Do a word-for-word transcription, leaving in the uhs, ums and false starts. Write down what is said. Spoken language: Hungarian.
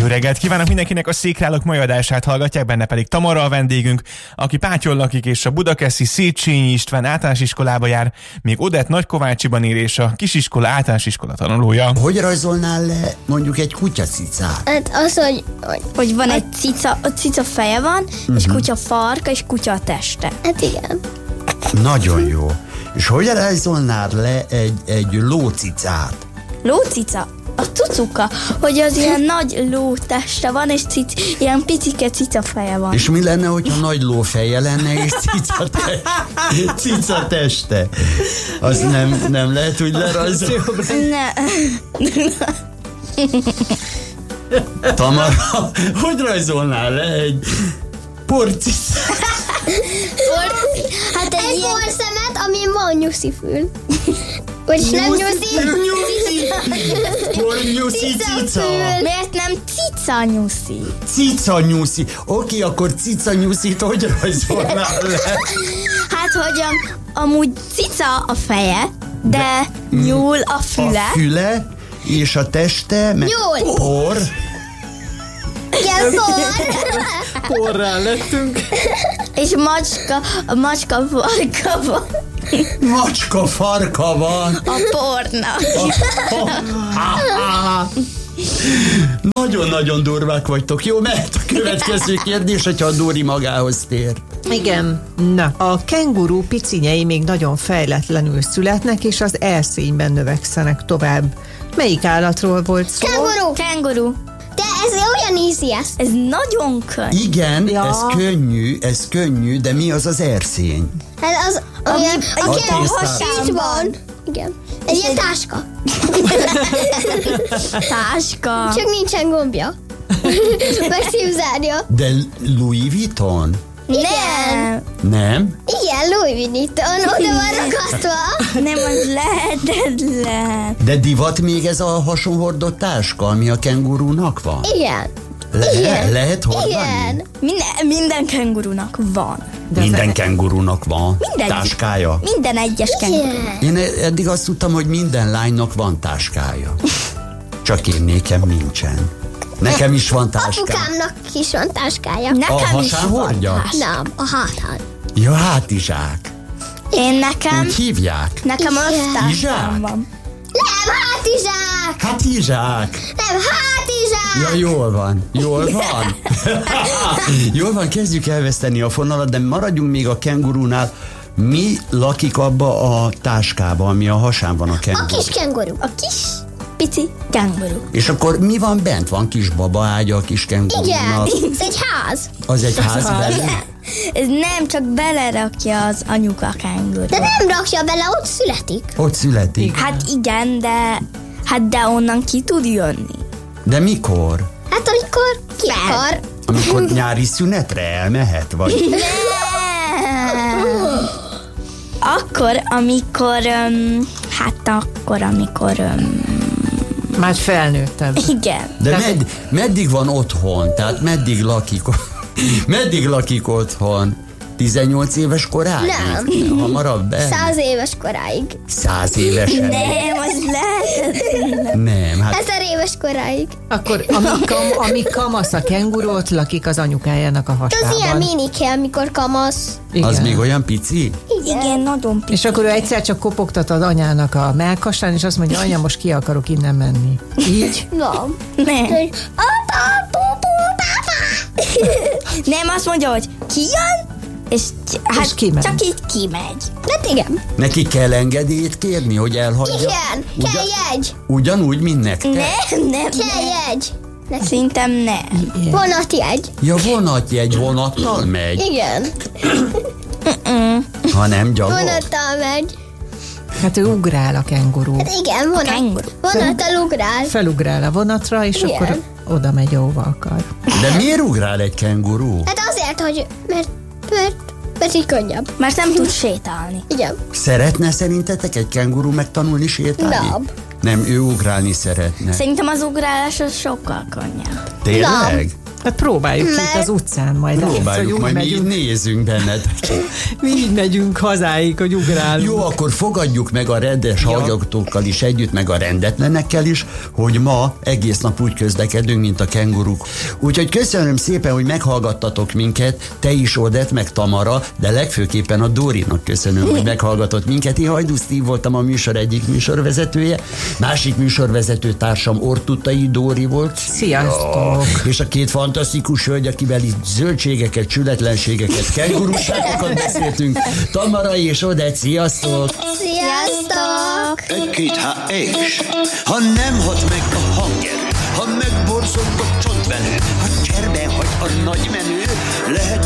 Jó reggelt kívánok mindenkinek, a Székrálók mai adását hallgatják, benne pedig Tamara a vendégünk, aki Pátyon lakik és a budakeszi Széchenyi István általános iskolába jár, még Odett Nagykovácsiban ér és a kisiskola általános iskola tanulója. Hogy rajzolnál le mondjuk egy kutyacicát? Hát az, hogy, hogy, hogy van egy cica, a cica feje van, uh-huh. és kutya farka, és kutya a teste. Hát igen. Nagyon jó. És hogy rajzolnál le egy, egy lócicát? Lócica? A cucuka, hogy az ilyen nagy ló teste van, és cic, ilyen picike cica feje van. És mi lenne, hogyha nagy ló feje lenne, és cica, te, cica teste? Az nem, nem lehet úgy lerajzolni? Ne. Tamara, hogy rajzolnál le egy porcicát? Hát egy, egy ilyen... porszemet, amin van nyuszifül. Vagyis nem nyuszi. Nyuszi. Por nyuszi cica. Miért nem cica nyuszi? Cica nyuszi. Oké, akkor cica nyuszit hogy rajzolnál le? Hát, hogy um, amúgy cica a feje, de, de nyúl a füle. A füle és a teste, meg nyúl. Por. Igen, por. Porrá lettünk. És macska, a macska farka van. Macska farka van. A pornak. Nagyon-nagyon durvák vagytok. Jó, mehet a következő kérdés, hogyha a Dóri magához tér. Igen. Na, a kenguru picinyei még nagyon fejletlenül születnek, és az erszényben növekszenek tovább. Melyik állatról volt szó? Kenguru. Kenguru. De ez olyan easy, ez. Ez nagyon könnyű. Igen, ja. ez könnyű, ez könnyű, de mi az az erszény? Hát az olyan, a aki a tésztán van. Igen. Egy ilyen táska. Táska. Csak nincsen gombja. Meg szívzárja. De Louis Vuitton? Igen. Nem? Igen, Louis Vuitton, oda van rakasztva. Nem, az lehetetlen. De divat még ez a hasonhordott táska, ami a kengurúnak van? Igen. Le- Igen. Lehet hordani? Igen. Minden, minden kengurunak van. De Minden az- kengurúnak van Minden. táskája. Minden egyes kenguru. Igen. Én eddig azt tudtam, hogy minden lánynak van táskája. Csak én nékem nincsen. Nekem is van táskám. Apukámnak is van táskája. A Nekem is hasán van hordja? táska. Nem, a hátán. Ja, hátizsák. Én nekem, Úgy hívják? nekem Igen. Izsák? ösztáskám van. Nem, hátizsák! Hátizsák. Nem, hátizsák! Ja, jól van, jól van. Jól van, kezdjük elveszteni a fonalat, de maradjunk még a kengurúnál. Mi lakik abba a táskába, ami a hasán van a A kenguru? kis kenguru. A kis pici kenguru. És akkor mi van bent? Van kis babaágya a kis Igen, kengurúnak? ez egy ház. Az egy ház belül? Ez nem csak belerakja az anyuka kenguru. De nem rakja bele, ott születik. Ott születik. Hát igen, de hát de onnan ki tud jönni. De mikor? Hát amikor ki akar. Amikor nyári szünetre elmehet? Vagy? Akkor, amikor, um, hát akkor, amikor, um, Már felnőttebb. igen. De med, meddig van otthon? Tehát meddig lakik? Meddig lakik otthon? tizennyolc éves koráig? Nem. Hamarabb be? Száz éves koráig. Száz évesen? Nem, az lehet. Nem, hát Ezer éves koráig. Akkor ami, kam, ami kamasz a kenguru, ott lakik az anyukájának a Az hasában. ilyen minike, amikor kamasz. Igen. az még olyan pici? Igen, nagyon pici. És akkor ő egyszer csak kopogtat az anyának a mellkasán, és azt mondja, anya, most ki akarok innen menni. Így? Van. Nem. Apa, pupu, papa. Nem, azt mondja, hogy kijön, és, hát És kimegy. csak így kimegy. Hát igen. Neki kell engedélyt kérni, hogy elhagyja? Igen, kell jegy. Ugyanúgy, mint nektek? Nem, nem, Kell nem. jegy. Szerintem nem. Vonatjegy. Ja, vonatjegy vonattal megy, Igen. ha nem gyalog. Vonattal megy. Hát ő ugrál a kenguru. Hát igen, vonat. kenguru. Vonattal ugrál. Felugrál a vonatra, és Igen. akkor oda megy, ahova akar. De miért ugrál egy kenguru? Hát azért, hogy mert, mert, mert így könnyebb. Mert nem tud sétálni. Igen. Szeretne szerintetek egy kenguru megtanulni sétálni? Nem. Nem, ő ugrálni szeretne. Szerintem az ugrálás az sokkal könnyebb. Tényleg? Hát próbáljuk Mert- itt az utcán majd. Próbáljuk, úgy majd mi így megyünk, nézünk benned. mi így megyünk hazáig, hogy ugrálunk. Jó, akkor fogadjuk meg a rendes Ja. hallgatókkal is együtt, meg a rendetlenekkel is, hogy ma egész nap úgy közlekedünk, mint a kenguruk. Úgyhogy köszönöm szépen, hogy meghallgattatok minket, te is, Odett, meg Tamara, de legfőképpen a Dórinak köszönöm, hogy meghallgatott minket. Én Hajdú Steve voltam, a műsor egyik műsorvezetője, másik műsorvezető társam Ortutai Dóri volt. Sziasztok! És a két fantasztikus hölgy, akivel itt zöldségeket, csületlenségeket, kengurúságokat beszéltünk, Tamara és Odett, sziasztok! Sziasztok! Egy-két há és ha nem hat meg a hangerő, ha megborzog a csontvelő, ha cserben hagy a nagy menő, lehet